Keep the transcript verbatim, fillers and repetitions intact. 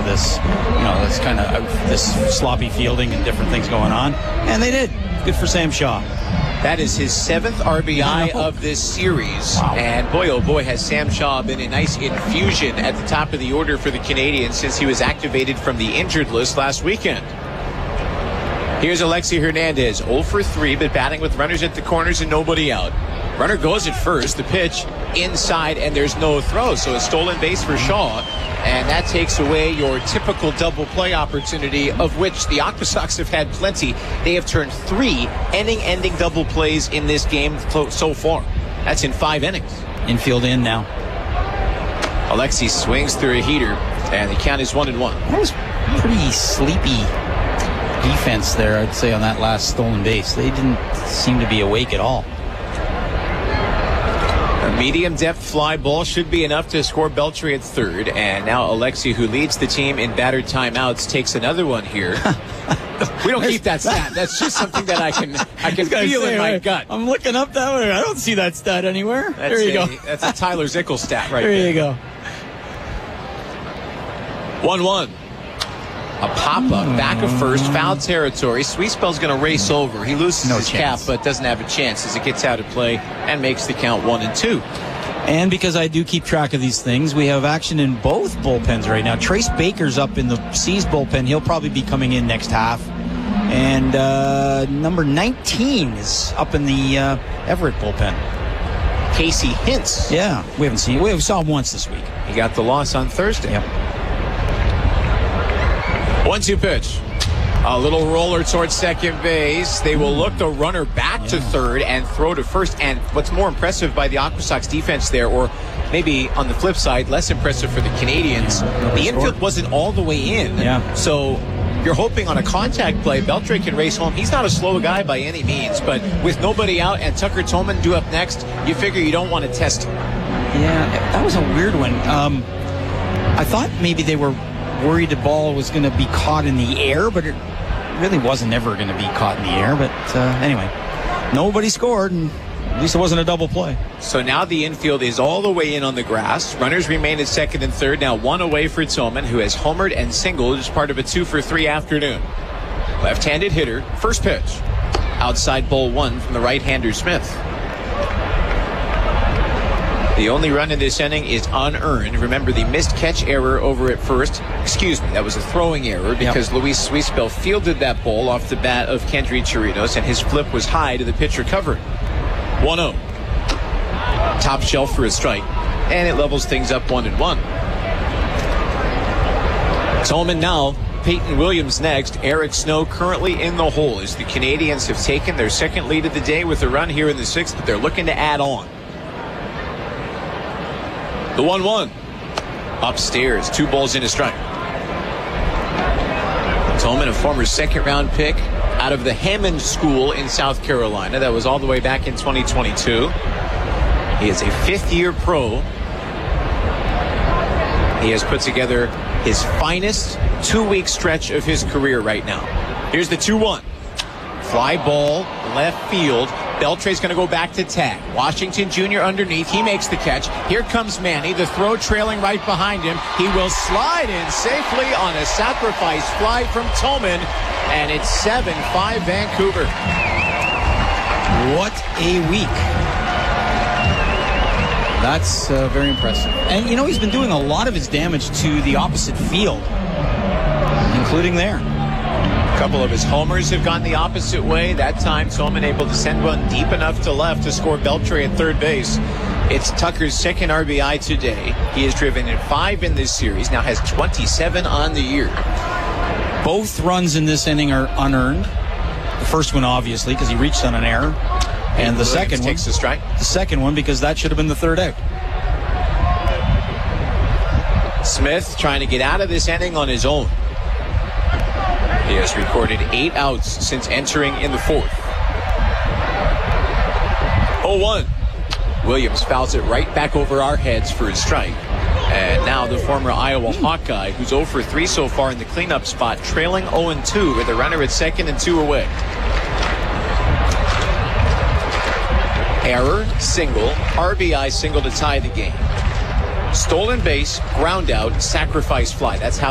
for this, you know, this kind of this sloppy fielding and different things going on. And they did. Good for Sam Shaw. That is his seventh R B I of this series. Wow. And boy, oh boy, has Sam Shaw been a nice infusion at the top of the order for the Canadiens since he was activated from the injured list last weekend. Here's Alexi Hernandez, oh for three, but batting with runners at the corners and nobody out. Runner goes at first, the pitch inside, and there's no throw. So a stolen base for Shaw, and that takes away your typical double play opportunity, of which the Aqua Sox have had plenty. They have turned three inning-ending double plays in this game so far. That's in five innings. Infield in now. Alexi swings through a heater, and the count is one and one. That was pretty sleepy defense there, I'd say, on that last stolen base. They didn't seem to be awake at all. A medium depth fly ball should be enough to score Beltre at third, and now Alexi, who leads the team in batted timeouts, takes another one here. We don't keep that stat. That's just something that I can I can feel say, in my right. gut. I'm looking up that way. I don't see that stat anywhere. That's there you a, go. That's a Tyler Zickel stat right there. there. You go. one one. A pop-up, back of first, foul territory. Sweet Spell's going to race over. He loses No his chance. cap, but doesn't have a chance as it gets out of play and makes the count one and two. And because I do keep track of these things, we have action in both bullpens right now. Trace Baker's up in the C's bullpen. He'll probably be coming in next half. And uh, number nineteen is up in the uh, Everett bullpen. Casey Hintz. Yeah, we haven't seen. We saw him once this week. He got the loss on Thursday. Yep. one two pitch. A little roller towards second base. They will look the runner back yeah. to third and throw to first. And what's more impressive by the Aqua Sox defense there, or maybe on the flip side, less impressive for the Canadians, yeah, the infield wasn't all the way in. Yeah. So you're hoping on a contact play, Beltre can race home. He's not a slow guy by any means, but with nobody out and Tucker Tolman due up next, you figure you don't want to test him. Yeah, that was a weird one. Um, I thought maybe they were worried the ball was going to be caught in the air, but it really wasn't ever going to be caught in the air. But uh, anyway, nobody scored, and at least it wasn't a double play. So now the infield is all the way in on the grass. Runners remain at second and third. Now one away for Tillman, who has homered and singled as part of a two for three afternoon. Left-handed hitter, first pitch. Outside ball one from the right-hander Smith. The only run in this inning is unearned. Remember the missed catch error over at first. Excuse me, that was a throwing error because yep. Luis Sweetspell fielded that ball off the bat of Kendry Chirinos, and his flip was high to the pitcher covering. one oh. Top shelf for a strike, and it levels things up one and one. Tolman now, Peyton Williams next. Eric Snow currently in the hole as the Canadians have taken their second lead of the day with a run here in the sixth, but they're looking to add on. The one one. Upstairs, two balls in a strike. Tolman, a former second-round pick out of the Hammond School in South Carolina. That was all the way back in twenty twenty-two. He is a fifth-year pro. He has put together his finest two-week stretch of his career right now. Here's the two one. Fly ball, left field. Beltre's going to go back to tag. Washington Junior underneath. He makes the catch. Here comes Manny. The throw trailing right behind him. He will slide in safely on a sacrifice fly from Tolman. And it's seven five Vancouver. What a week. That's uh, very impressive. And, you know, he's been doing a lot of his damage to the opposite field, including there. A couple of his homers have gone the opposite way. That time, Tolman able to send one deep enough to left to score Beltre at third base. It's Tucker's second R B I today. He has driven in five in this series, now has twenty-seven on the year. Both runs in this inning are unearned. The first one, obviously, because he reached on an error. And the second one takes the strike. The second one, because that should have been the third out. Smith trying to get out of this inning on his own. He has recorded eight outs since entering in the fourth. oh one. Williams fouls it right back over our heads for his strike. And now the former Iowa Hawkeye, who's oh for three so far in the cleanup spot, trailing oh and two with a runner at second and two away. Error, single, R B I single to tie the game. Stolen base, ground out, sacrifice fly. That's how